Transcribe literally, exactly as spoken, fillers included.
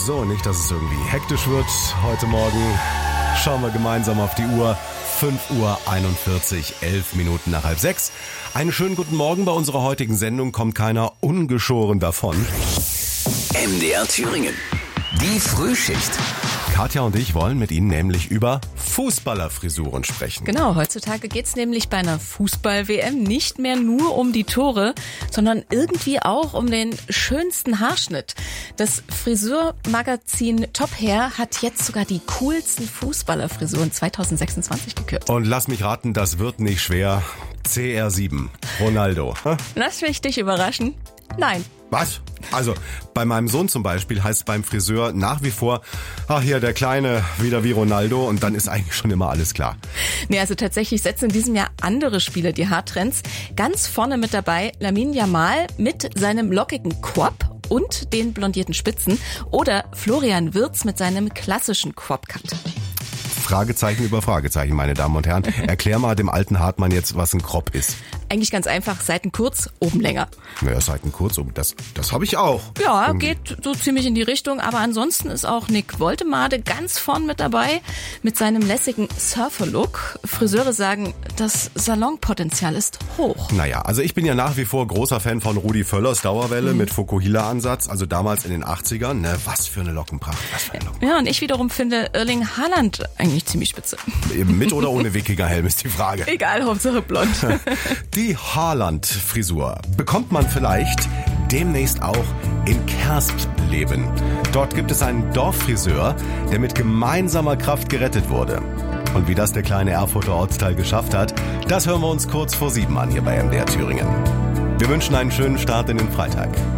So, nicht, dass es irgendwie hektisch wird heute Morgen. Schauen wir gemeinsam auf die Uhr. fünf Uhr einundvierzig, elf Minuten nach halb sechs. Einen schönen guten Morgen. Bei unserer heutigen Sendung kommt keiner ungeschoren davon. M D R Thüringen. Die Frühschicht. Katja und ich wollen mit Ihnen nämlich über Fußballerfrisuren sprechen. Genau, heutzutage geht's nämlich bei einer Fußball-W M nicht mehr nur um die Tore, sondern irgendwie auch um den schönsten Haarschnitt. Das Friseurmagazin Top Hair hat jetzt sogar die coolsten Fußballerfrisuren zwanzig sechsundzwanzig gekürt. Und lass mich raten, das wird nicht schwer. C R sieben, Ronaldo. Lass mich dich überraschen. Nein. Was? Also, bei meinem Sohn zum Beispiel heißt es beim Friseur nach wie vor, ach hier, der Kleine, wieder wie Ronaldo, und dann ist eigentlich schon immer alles klar. Nee, also tatsächlich setzen in diesem Jahr andere Spieler die Haartrends. Ganz vorne mit dabei Lamine Yamal mit seinem lockigen Quop und den blondierten Spitzen oder Florian Wirtz mit seinem klassischen Quop-Cut. Fragezeichen über Fragezeichen, meine Damen und Herren. Erklär mal dem alten Hartmann jetzt, was ein Crop ist. Eigentlich ganz einfach, Seiten kurz, oben länger. Naja, Seiten kurz, oben, das, das habe ich auch. Ja, Irgendwie. geht so ziemlich in die Richtung, aber ansonsten ist auch Nick Woltemade ganz vorn mit dabei mit seinem lässigen Surfer-Look. Friseure sagen, das Salonpotenzial ist hoch. Naja, also ich bin ja nach wie vor großer Fan von Rudi Völlers Dauerwelle mhm. mit Fukuhila-Ansatz, also damals in den achtzigern. Ne, was für eine Lockenpracht. Was für eine Lockenpracht. Ja, und ich wiederum finde Erling Haaland eigentlich ziemlich spitze. Eben mit oder ohne Wikingerhelm ist die Frage. Egal, Hauptsache blond. Die Haaland-Frisur bekommt man vielleicht demnächst auch in Kerstleben. Dort gibt es einen Dorffriseur, der mit gemeinsamer Kraft gerettet wurde. Und wie das der kleine Erfurter Ortsteil geschafft hat, das hören wir uns kurz vor sieben an hier bei M D R Thüringen. Wir wünschen einen schönen Start in den Freitag.